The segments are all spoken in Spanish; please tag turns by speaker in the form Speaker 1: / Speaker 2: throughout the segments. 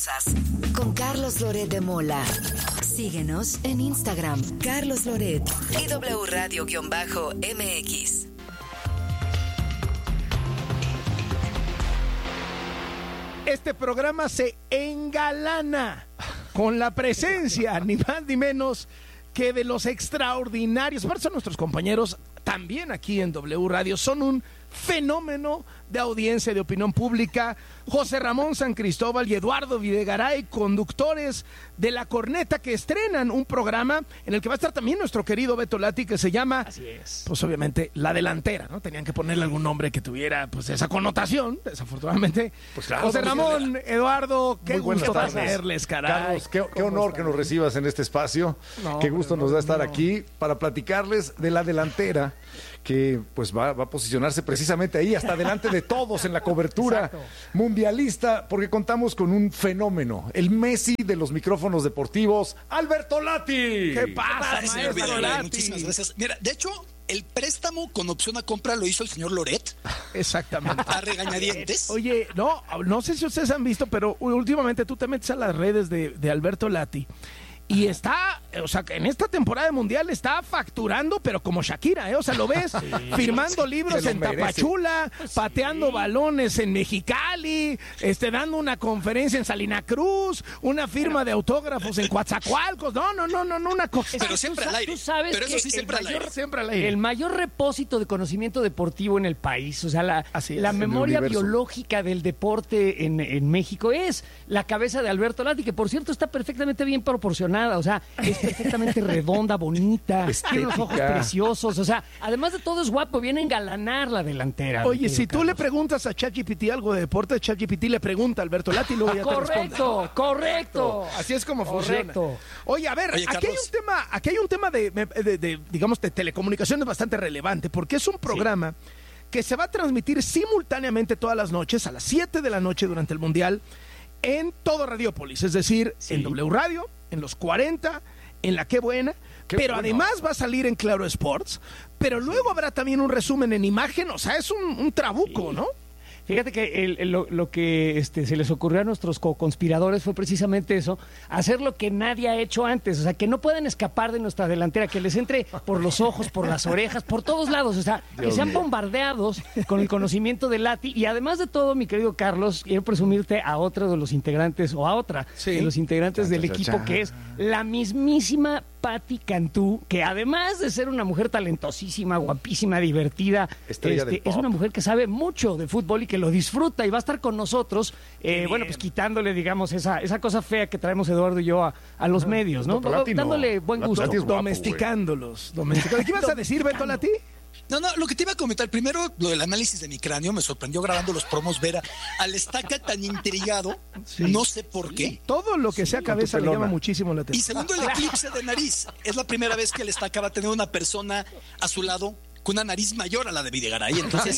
Speaker 1: poderosas con Carlos Loret de Mola. Síguenos en Instagram, Carlos Loret y W Radio-MX.
Speaker 2: Este programa se engalana con la presencia, ni más ni menos que de los extraordinarios. Aparte son nuestros compañeros también aquí en W Radio. Son un fenómeno de audiencia y de opinión pública. José Ramón San Cristóbal y Eduardo Videgaray, conductores de La Corneta, que estrenan un programa en el que va a estar también nuestro querido Beto Lati, que se llama,
Speaker 3: así es,
Speaker 2: pues obviamente, La Delantera, ¿no? Tenían que ponerle algún nombre que tuviera, pues, esa connotación, desafortunadamente.
Speaker 4: Pues claro,
Speaker 2: José Ramón, Eduardo, qué gusto verles, caray.
Speaker 4: Carlos, qué honor que nos recibas en este espacio.
Speaker 2: No,
Speaker 4: qué gusto nos da estar aquí para platicarles de La Delantera, que pues va a posicionarse precisamente ahí, hasta delante de todos en la cobertura mundialista, porque contamos con un fenómeno, el Messi de los micrófonos deportivos, Alberto Lati.
Speaker 2: ¿Qué pasa,
Speaker 5: señor
Speaker 2: maestro
Speaker 5: Videgaray?
Speaker 2: Lati?
Speaker 5: Muchísimas gracias. Mira, de hecho, el préstamo con opción a compra lo hizo el señor Loret.
Speaker 2: Exactamente.
Speaker 5: A regañadientes.
Speaker 2: Oye, no sé si ustedes han visto, pero últimamente tú te metes a las redes de Alberto Lati y está, o sea, en esta temporada mundial está facturando, pero como Shakira, ¿eh? O sea, lo ves firmando libros en Tapachula, pateando balones en Mexicali, dando una conferencia en Salina Cruz, una firma de autógrafos en Coatzacoalcos. No, una cosa.
Speaker 5: Pero siempre al aire.
Speaker 3: Tú sabes
Speaker 5: pero eso
Speaker 3: que
Speaker 5: sí, siempre al aire.
Speaker 2: Siempre al aire.
Speaker 3: el mayor repósito de conocimiento deportivo en el país, o sea, la memoria biológica del deporte en México es la cabeza de Alberto Lati, que por cierto está perfectamente bien proporcionada, o sea, es perfectamente redonda, bonita, tiene los ojos preciosos, o sea, además de todo es guapo, viene a engalanar la delantera.
Speaker 2: Oye, si tú le preguntas a ChatGPT algo de deporte, ChatGPT le pregunta a Alberto Lati y luego ya te responde.
Speaker 3: Correcto.
Speaker 2: Así es como funciona. Oye, a ver, aquí hay un tema de, digamos, de telecomunicaciones bastante relevante, porque es un programa que se va a transmitir simultáneamente todas las noches, a las 7 de la noche durante el Mundial, en todo Radiópolis, es decir, en W Radio, en los 40, en La Qué Buena, pero además va a salir en Claro Sports, pero luego habrá también un resumen en imagen, o sea, es un trabuco, ¿no?
Speaker 3: Fíjate que lo que se les ocurrió a nuestros co-conspiradores fue precisamente eso, hacer lo que nadie ha hecho antes, o sea, que no puedan escapar de nuestra delantera, que les entre por los ojos, por las orejas, por todos lados, o sea, que sean bombardeados con el conocimiento de Lati. Y además de todo, mi querido Carlos, quiero presumirte a otro de los integrantes, o a otra de los integrantes del equipo, que es la mismísima Patti Cantú, que además de ser una mujer talentosísima, guapísima, divertida, es una mujer que sabe mucho de fútbol y que lo disfruta y va a estar con nosotros, bueno, pues quitándole, digamos, esa cosa fea que traemos Eduardo y yo a los medios, ¿no? Dándole buen gusto.
Speaker 2: Domesticándolos. ¿Qué ibas a decir, Beto Lati?
Speaker 5: No, lo que te iba a comentar, primero, lo del análisis de mi cráneo, me sorprendió grabando los promos ver al Estaca tan intrigado, no sé por qué.
Speaker 2: Todo lo que sea cabeza le llama muchísimo la atención.
Speaker 5: Y segundo, el eclipse de nariz. Es la primera vez que el Estaca va a tener una persona a su lado con una nariz mayor a la de Videgaray. Entonces,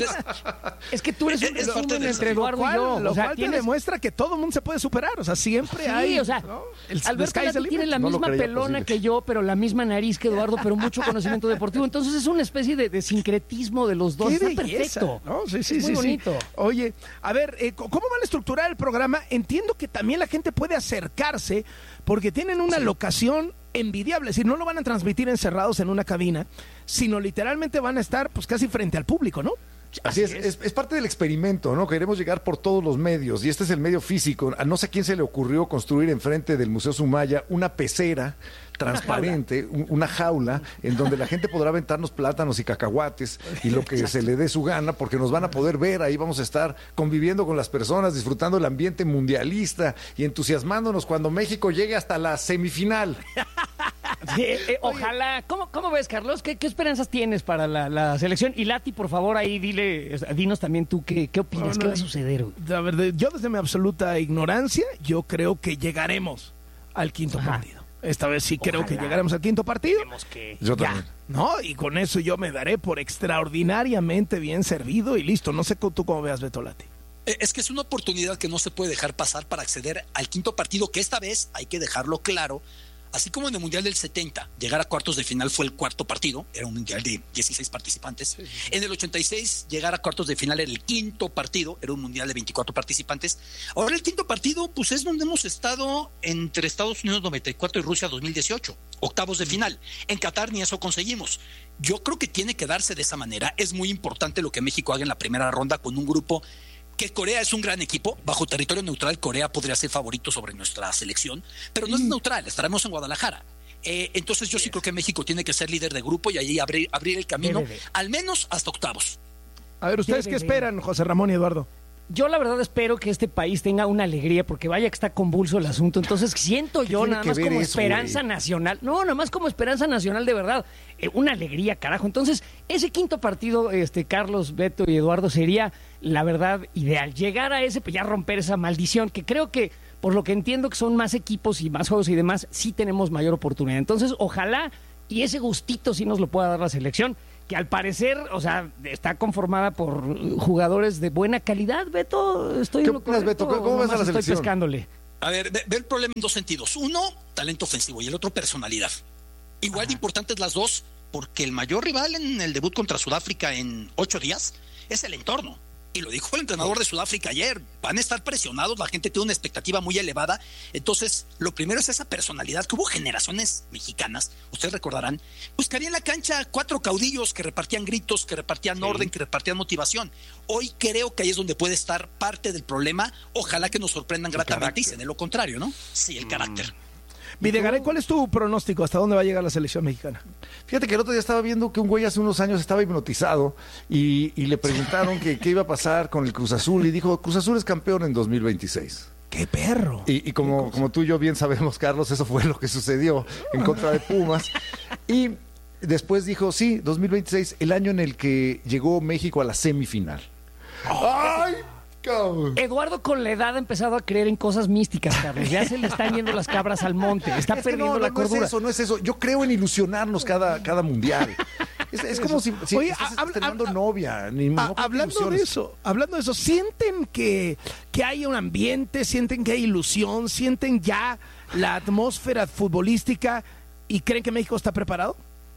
Speaker 3: es que tú eres un resumen entre Eduardo y yo.
Speaker 2: Lo cual te demuestra que todo mundo se puede superar. O sea, siempre hay.
Speaker 3: O sea, ¿no? Alberto Lati tiene la misma pelona que yo, pero la misma nariz que Eduardo, pero mucho conocimiento deportivo. Entonces es una especie de sincretismo de los dos. Está perfecto.
Speaker 2: ¿No? Sí,
Speaker 3: muy bonito.
Speaker 2: Oye, a ver, ¿cómo van a estructurar el programa? Entiendo que también la gente puede acercarse porque tienen una locación envidiable, es decir, no lo van a transmitir encerrados en una cabina, sino literalmente van a estar pues casi frente al público, ¿no?
Speaker 4: Así es parte del experimento, ¿no? Queremos llegar por todos los medios y este es el medio físico. A no sé quién se le ocurrió construir enfrente del Museo Sumaya una pecera transparente, una jaula en donde la gente podrá aventarnos plátanos y cacahuates y lo que se le dé su gana, porque nos van a poder ver, ahí vamos a estar conviviendo con las personas, disfrutando el ambiente mundialista y entusiasmándonos cuando México llegue hasta la semifinal.
Speaker 3: Sí, ojalá. ¿Cómo ves, Carlos? ¿Qué esperanzas tienes para la selección? Y Lati, por favor, ahí dinos también tú qué opinas, qué va a suceder.
Speaker 2: La verdad, yo desde mi absoluta ignorancia, yo creo que llegaremos al quinto partido. Esta vez sí creo que llegaremos al quinto partido.
Speaker 4: Yo también.
Speaker 2: ¿No? Y con eso yo me daré por extraordinariamente bien servido y listo. No sé tú cómo veas, Beto Lati.
Speaker 5: Es que es una oportunidad que no se puede dejar pasar para acceder al quinto partido, que esta vez, hay que dejarlo claro, Así como en el Mundial del 70, llegar a cuartos de final fue el cuarto partido, era un Mundial de 16 participantes. Sí. En el 86, llegar a cuartos de final era el quinto partido, era un Mundial de 24 participantes. Ahora el quinto partido, pues es donde hemos estado entre Estados Unidos 94 y Rusia 2018, octavos de final. En Qatar ni eso conseguimos. Yo creo que tiene que darse de esa manera. Es muy importante lo que México haga en la primera ronda con un grupo que Corea es un gran equipo, bajo territorio neutral Corea podría ser favorito sobre nuestra selección, pero no es neutral, estaremos en Guadalajara. Entonces yo sí creo que México tiene que ser líder de grupo y ahí abrir el camino, al menos hasta octavos.
Speaker 2: A ver, ¿ustedes qué esperan, José Ramón y Eduardo?
Speaker 3: Yo la verdad espero que este país tenga una alegría, porque vaya que está convulso el asunto. Entonces siento yo nada más como esperanza nacional. No, nada más como esperanza nacional de verdad. Una alegría, carajo. Entonces, ese quinto partido, Carlos, Beto y Eduardo, sería la verdad ideal. Llegar a ese, pues ya romper esa maldición, que creo que, por lo que entiendo que son más equipos y más juegos y demás, sí tenemos mayor oportunidad. Entonces, ojalá, y ese gustito sí nos lo pueda dar la selección, que al parecer, o sea, está conformada por jugadores de buena calidad, Beto.
Speaker 4: ¿Qué opinas, Beto? ¿Cómo ves a la selección?
Speaker 3: Estoy pescándole.
Speaker 5: A ver, ve el problema en dos sentidos. Uno, talento ofensivo, y el otro, personalidad. Igual de importantes las dos, porque el mayor rival en el debut contra Sudáfrica en 8 días es el entorno. Y lo dijo el entrenador de Sudáfrica ayer, van a estar presionados, la gente tiene una expectativa muy elevada. Entonces, lo primero es esa personalidad, que hubo generaciones mexicanas, ustedes recordarán, pues que había en la cancha 4 caudillos que repartían gritos, que repartían orden, que repartían motivación. Hoy creo que ahí es donde puede estar parte del problema. Ojalá que nos sorprendan gratamente y se dé lo contrario, ¿no? Sí, el carácter.
Speaker 2: Videgaray, ¿cuál es tu pronóstico? ¿Hasta dónde va a llegar la selección mexicana?
Speaker 4: Fíjate que el otro día estaba viendo que un güey hace unos años estaba hipnotizado y le preguntaron qué iba a pasar con el Cruz Azul y dijo, Cruz Azul es campeón en 2026.
Speaker 2: ¡Qué perro!
Speaker 4: Y como tú y yo bien sabemos, Carlos, eso fue lo que sucedió en contra de Pumas. Y después dijo, sí, 2026, el año en el que llegó México a la semifinal.
Speaker 2: ¡Ay!
Speaker 3: Eduardo con la edad ha empezado a creer en cosas místicas, Carlos. Ya se le están yendo las cabras al monte. Está perdiendo la cordura.
Speaker 4: No es eso. Yo creo en ilusionarnos cada mundial. Es como si estás estrenando novia.
Speaker 2: Hablando de eso, ¿sienten que hay un ambiente? ¿Sienten que hay ilusión? ¿Sienten ya la atmósfera futbolística? ¿Y creen que México está preparado?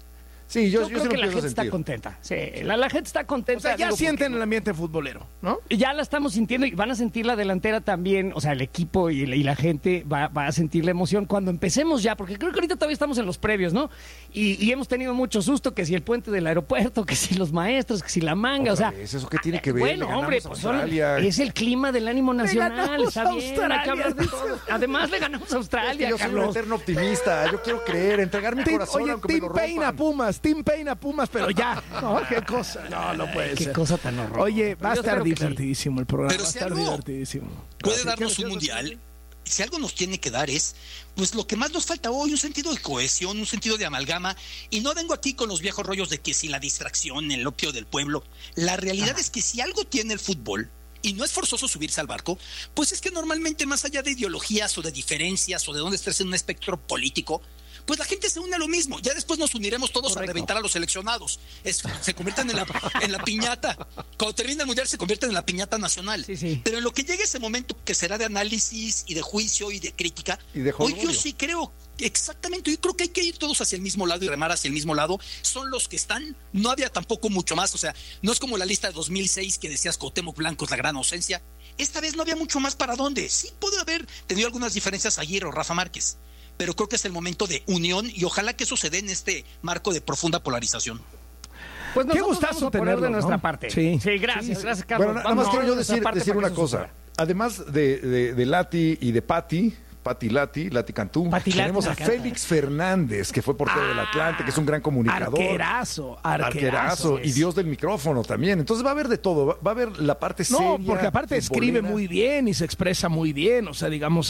Speaker 3: Sí, yo creo que la gente está contenta. Sí, la gente está contenta.
Speaker 2: O sea, ya sienten el ambiente futbolero, ¿no?
Speaker 3: Ya la estamos sintiendo y van a sentir la delantera también. O sea, el equipo y la gente va a sentir la emoción cuando empecemos ya, porque creo que ahorita todavía estamos en los previos, ¿no? Y hemos tenido mucho susto, que si el puente del aeropuerto, que si los maestros, que si la manga, o sea...
Speaker 4: ¿Eso qué tiene que ver?
Speaker 3: Bueno, hombre, pues es el clima del ánimo nacional, está bien, hay que hablar de todo. Además le ganamos a Australia,
Speaker 4: yo soy un eterno optimista, yo quiero creer, entregar mi corazón aunque me lo rompan.
Speaker 2: Tim Payne Pumas, pero ya. No, qué cosa. No puede ser.
Speaker 3: Qué cosa tan horrorosa.
Speaker 2: Oye, va a estar divertidísimo el programa.
Speaker 5: Pero
Speaker 2: va a estar divertidísimo.
Speaker 5: Puede darnos un mundial. Si algo nos tiene que dar es, pues lo que más nos falta hoy, un sentido de cohesión, un sentido de amalgama. Y no vengo aquí con los viejos rollos de que si la distracción, el opio del pueblo. La realidad es que si algo tiene el fútbol, y no es forzoso subirse al barco, pues es que normalmente más allá de ideologías o de diferencias o de dónde estés en un espectro político, pues la gente se une a lo mismo. Ya después nos uniremos todos a reventar a los seleccionados. Se convierten en la piñata. Cuando termina el mundial se convierten en la piñata nacional.
Speaker 3: Sí.
Speaker 5: Pero en lo que llegue ese momento que será de análisis y de juicio y de crítica, hoy yo sí creo, exactamente, yo creo que hay que ir todos hacia el mismo lado y remar hacia el mismo lado. Son los que están, no había tampoco mucho más. O sea, no es como la lista de 2006 que decías Cuauhtémoc Blanco es la gran ausencia. Esta vez no había mucho más para dónde. Sí puede haber tenido algunas diferencias ayer o Rafa Márquez, pero creo que es el momento de unión y ojalá que eso se dé en este marco de profunda polarización.
Speaker 3: Pues qué gustazo tenerlo de nuestra parte.
Speaker 2: Sí,
Speaker 3: gracias, Carlos.
Speaker 4: Bueno, nada más quiero yo decir una cosa. Además de Lati y de Pati Lati Cantú, tenemos a Félix Fernández, que fue portero del Atlante, que es un gran comunicador. Arquerazo. Y Dios del micrófono también. Entonces va a haber de todo. Va a haber la parte seria.
Speaker 2: No, porque aparte escribe muy bien y se expresa muy bien. O sea, digamos,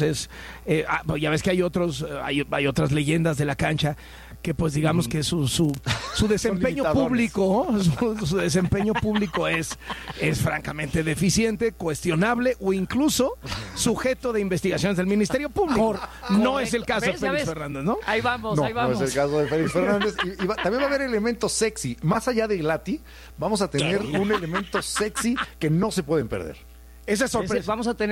Speaker 2: ya ves que hay otras leyendas de la cancha que pues digamos que su desempeño público, su desempeño público es francamente deficiente, cuestionable o incluso sujeto de investigaciones del Ministerio Público. No es el caso de Félix Fernández, ¿no?
Speaker 3: Ahí vamos.
Speaker 4: No es el caso de Félix Fernández. Y también va a haber elementos sexy. Más allá de Lati, vamos a tener un elemento sexy que no se pueden perder.
Speaker 2: Esa sorpresa.
Speaker 3: Vamos a tener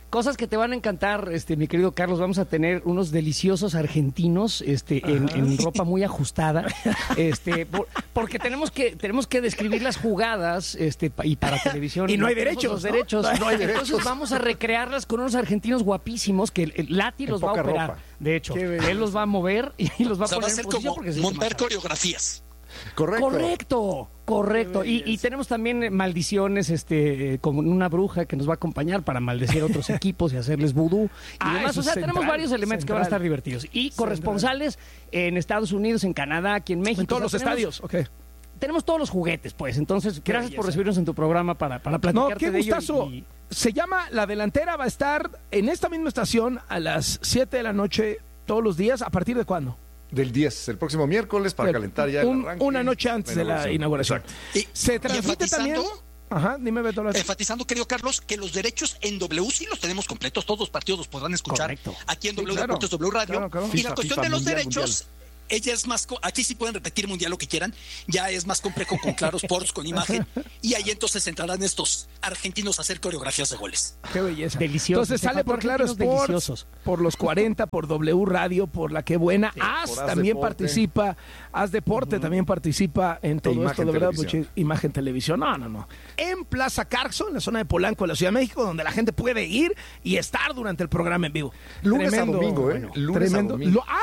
Speaker 3: Cosas que te van a encantar, mi querido Carlos. Vamos a tener unos deliciosos argentinos en ropa muy ajustada, porque tenemos que describir las jugadas y para televisión.
Speaker 2: Y no hay derechos.
Speaker 3: Los derechos.
Speaker 2: No hay derechos.
Speaker 3: Entonces vamos a recrearlas con unos argentinos guapísimos que el Lati los va a operar.
Speaker 4: Ropa.
Speaker 3: De hecho, él los va a mover y los va a poner
Speaker 5: va a ser
Speaker 3: en posición
Speaker 5: como montar coreografías.
Speaker 3: Correcto. Y tenemos también maldiciones, como una bruja que nos va a acompañar para maldecir a otros equipos y hacerles vudú. Y demás. O sea, tenemos varios elementos que van a estar divertidos. Y corresponsales en Estados Unidos, en Canadá, aquí en México.
Speaker 2: En todos los estadios, ok.
Speaker 3: Tenemos todos los juguetes, pues. Entonces, gracias por recibirnos en tu programa para platicarte
Speaker 2: qué
Speaker 3: de ello.
Speaker 2: gustazo. Se llama La Delantera, va a estar en esta misma estación a las 7 de la noche todos los días. ¿A partir de cuándo?
Speaker 4: Del 10, el próximo miércoles, para calentar ya el arranque.
Speaker 2: Una noche antes de la inauguración. Se transmite también... Ajá, dime, Beto.
Speaker 5: Enfatizando, querido Carlos, que los derechos en W sí los tenemos completos. Todos los partidos los podrán escuchar aquí en W Deportes, W Radio.
Speaker 2: Claro.
Speaker 5: Y la cuestión de los derechos... Ella es más, aquí sí pueden repetir mundial lo que quieran, ya es más complejo con Claro Sports, con imagen, y ahí entonces entrarán estos argentinos a hacer coreografías de goles.
Speaker 2: Qué belleza.
Speaker 3: Delicioso.
Speaker 2: Entonces sale por Claro Sports, por los 40, por W Radio, por La Qué Buena. Sí, también participa, Haz Deporte también participa en todo esto, de verdad, Imagen Televisión. No. En Plaza Carso, en la zona de Polanco, en la Ciudad de México, donde la gente puede ir y estar durante el programa en vivo.
Speaker 4: Lunes a domingo,
Speaker 2: Lunes a domingo.